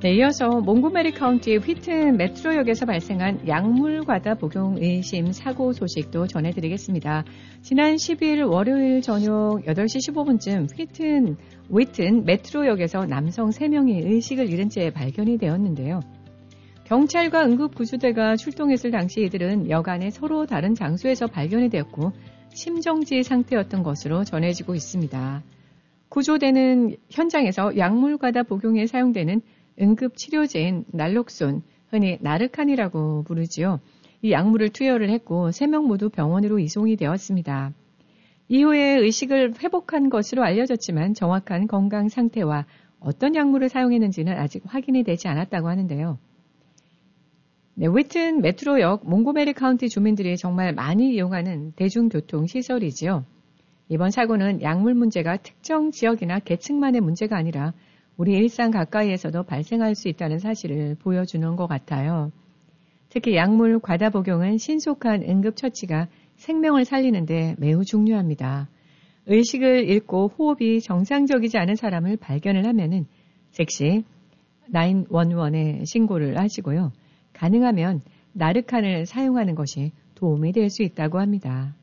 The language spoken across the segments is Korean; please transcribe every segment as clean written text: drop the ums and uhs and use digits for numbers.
네, 이어서 몽고메리 카운티 휘튼 메트로역에서 발생한 약물 과다 복용 의심 사고 소식도 전해드리겠습니다. 지난 10일 월요일 저녁 8시 15분쯤 휘튼 메트로역에서 남성 3명이 의식을 잃은 채 발견이 되었는데요. 경찰과 응급구조대가 출동했을 당시 이들은 여간에 서로 다른 장소에서 발견이 되었고 심정지 상태였던 것으로 전해지고 있습니다. 구조대는 현장에서 약물 과다 복용에 사용되는 응급치료제인 날록손, 흔히 나르칸이라고 부르지요. 이 약물을 투여를 했고 3명 모두 병원으로 이송이 되었습니다. 이후에 의식을 회복한 것으로 알려졌지만 정확한 건강 상태와 어떤 약물을 사용했는지는 아직 확인이 되지 않았다고 하는데요. 네, 휘튼 메트로역 몽고메리 카운티 주민들이 정말 많이 이용하는 대중교통 시설이지요. 이번 사고는 약물 문제가 특정 지역이나 계층만의 문제가 아니라 우리 일상 가까이에서도 발생할 수 있다는 사실을 보여주는 것 같아요. 특히 약물 과다 복용은 신속한 응급처치가 생명을 살리는데 매우 중요합니다. 의식을 잃고 호흡이 정상적이지 않은 사람을 발견을 하면은 즉시 911에 신고를 하시고요. 가능하면 나르칸을 사용하는 것이 도움이 될 수 있다고 합니다.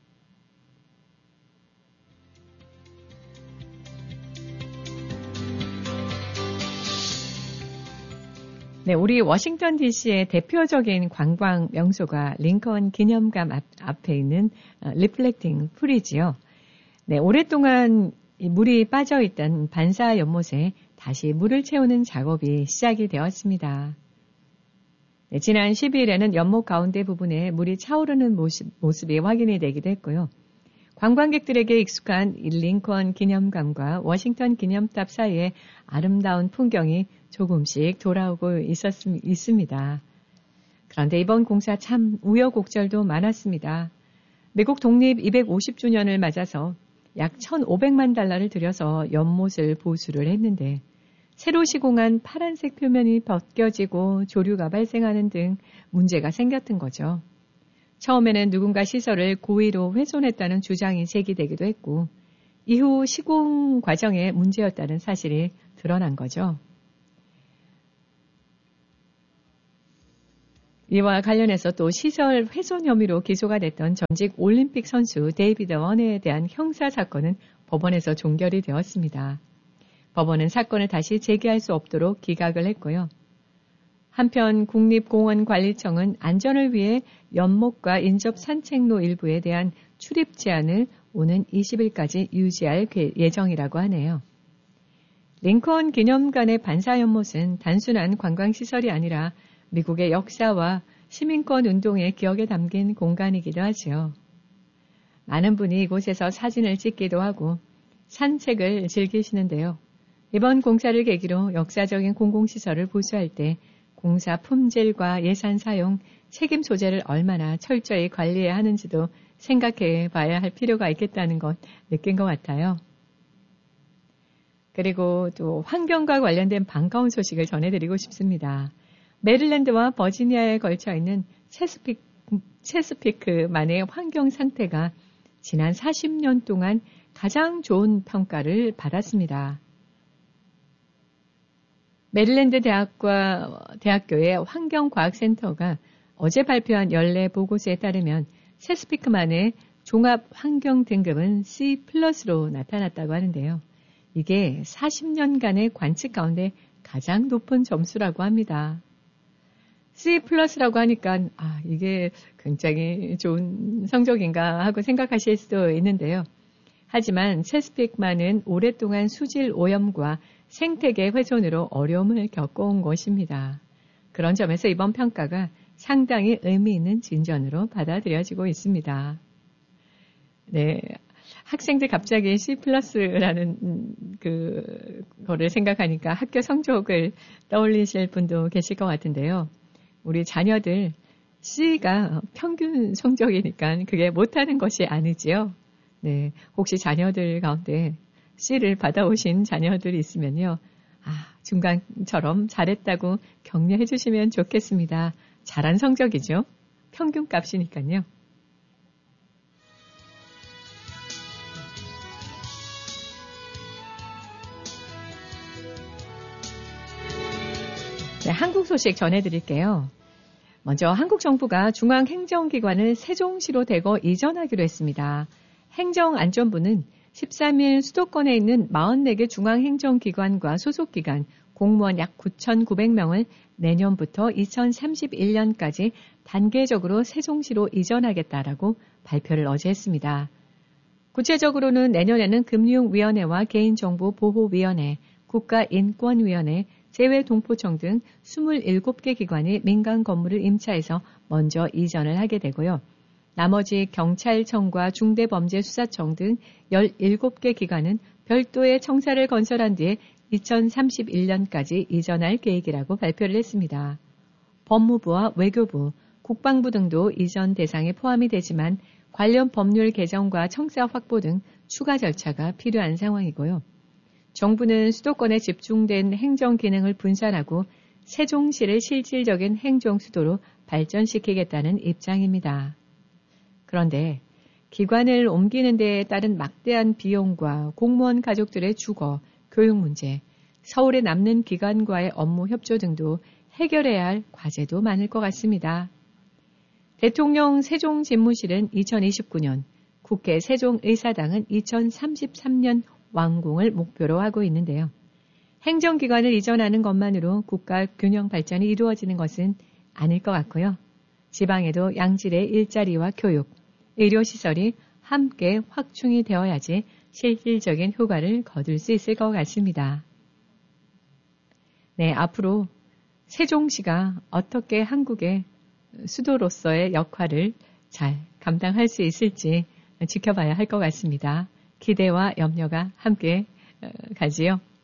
네, 우리 워싱턴 DC의 대표적인 관광 명소가 링컨 기념관 앞에 있는 리플렉팅 풀이지요. 네, 오랫동안 물이 빠져있던 반사 연못에 다시 물을 채우는 작업이 시작이 되었습니다. 네, 지난 12일에는 연못 가운데 부분에 물이 차오르는 모습이 확인이 되기도 했고요. 관광객들에게 익숙한 링컨 기념관과 워싱턴 기념탑 사이에 아름다운 풍경이 조금씩 돌아오고 있습니다. 그런데 이번 공사 참 우여곡절도 많았습니다. 미국 독립 250주년을 맞아서 약 1,500만 달러를 들여서 연못을 보수를 했는데 새로 시공한 파란색 표면이 벗겨지고 조류가 발생하는 등 문제가 생겼던 거죠. 처음에는 누군가 시설을 고의로 훼손했다는 주장이 제기되기도 했고 이후 시공 과정에 문제였다는 사실이 드러난 거죠. 이와 관련해서 또 시설 훼손 혐의로 기소가 됐던 전직 올림픽 선수 데이비드 원에 대한 형사 사건은 법원에서 종결이 되었습니다. 법원은 사건을 다시 제기할 수 없도록 기각을 했고요. 한편 국립공원관리청은 안전을 위해 연못과 인접 산책로 일부에 대한 출입 제한을 오는 20일까지 유지할 예정이라고 하네요. 링컨 기념관의 반사 연못은 단순한 관광시설이 아니라 미국의 역사와 시민권 운동의 기억에 담긴 공간이기도 하지요. 많은 분이 이곳에서 사진을 찍기도 하고 산책을 즐기시는데요. 이번 공사를 계기로 역사적인 공공시설을 보수할 때 공사 품질과 예산 사용, 책임 소재를 얼마나 철저히 관리해야 하는지도 생각해 봐야 할 필요가 있겠다는 것 느낀 것 같아요. 그리고 또 환경과 관련된 반가운 소식을 전해드리고 싶습니다. 메릴랜드와 버지니아에 걸쳐 있는 체스피크만의 환경 상태가 지난 40년 동안 가장 좋은 평가를 받았습니다. 메릴랜드 대학교의 환경과학센터가 어제 발표한 연례 보고서에 따르면 체스피크만의 종합 환경 등급은 C+로 나타났다고 하는데요. 이게 40년간의 관측 가운데 가장 높은 점수라고 합니다. C+라고 하니까 이게 굉장히 좋은 성적인가 하고 생각하실 수도 있는데요. 하지만 체스피크만은 오랫동안 수질 오염과 생태계 훼손으로 어려움을 겪어온 것입니다. 그런 점에서 이번 평가가 상당히 의미 있는 진전으로 받아들여지고 있습니다. 네, 학생들 갑자기 C+라는 거를 생각하니까 학교 성적을 떠올리실 분도 계실 것 같은데요. 우리 자녀들 C가 평균 성적이니까 그게 못하는 것이 아니지요. 네, 혹시 자녀들 가운데 C를 받아오신 자녀들이 있으면요. 중간처럼 잘했다고 격려해 주시면 좋겠습니다. 잘한 성적이죠. 평균 값이니까요. 네, 한국 소식 전해드릴게요. 먼저 한국 정부가 중앙행정기관을 세종시로 대거 이전하기로 했습니다. 행정안전부는 13일 수도권에 있는 44개 중앙행정기관과 소속기관, 공무원 약 9,900명을 내년부터 2031년까지 단계적으로 세종시로 이전하겠다라고 발표를 어제 했습니다. 구체적으로는 내년에는 금융위원회와 개인정보보호위원회, 국가인권위원회, 재외동포청 등 27개 기관이 민간 건물을 임차해서 먼저 이전을 하게 되고요. 나머지 경찰청과 중대범죄수사청 등 17개 기관은 별도의 청사를 건설한 뒤에 2031년까지 이전할 계획이라고 발표를 했습니다. 법무부와 외교부, 국방부 등도 이전 대상에 포함이 되지만 관련 법률 개정과 청사 확보 등 추가 절차가 필요한 상황이고요. 정부는 수도권에 집중된 행정 기능을 분산하고 세종시를 실질적인 행정 수도로 발전시키겠다는 입장입니다. 그런데 기관을 옮기는 데에 따른 막대한 비용과 공무원 가족들의 주거, 교육 문제, 서울에 남는 기관과의 업무 협조 등도 해결해야 할 과제도 많을 것 같습니다. 대통령 세종집무실은 2029년, 국회 세종의사당은 2033년 완공을 목표로 하고 있는데요. 행정기관을 이전하는 것만으로 국가 균형 발전이 이루어지는 것은 아닐 것 같고요. 지방에도 양질의 일자리와 교육, 의료시설이 함께 확충이 되어야지 실질적인 효과를 거둘 수 있을 것 같습니다. 네, 앞으로 세종시가 어떻게 한국의 수도로서의 역할을 잘 감당할 수 있을지 지켜봐야 할 것 같습니다. 기대와 염려가 함께 가지요.